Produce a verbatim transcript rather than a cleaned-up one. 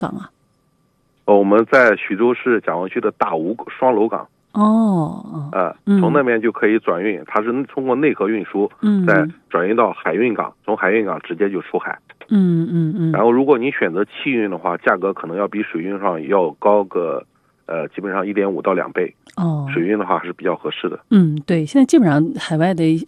港啊？ 呃，我们在徐州市蒋湾区的大吴双楼港。 哦， 呃， 嗯从那边就可以转运，它是通过内河运输， 嗯再转运到海运港，从海运港直接就出海。 嗯嗯嗯， 然后如果你选择气运的话，价格可能要比水运上要高个，呃，基本上一点五到两倍。 哦， 水运的话是比较合适的。 嗯，对，现在基本上海外的